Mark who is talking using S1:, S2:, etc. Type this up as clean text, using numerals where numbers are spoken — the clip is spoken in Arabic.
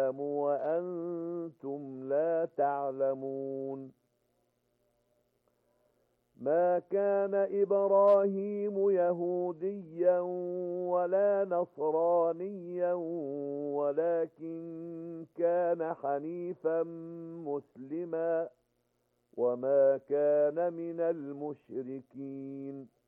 S1: يعلم وأنتم لا تعلمون ما كان إبراهيم يهوديا ولا نصرانيا ولكن كان حنيفا مسلما وما كان من المشركين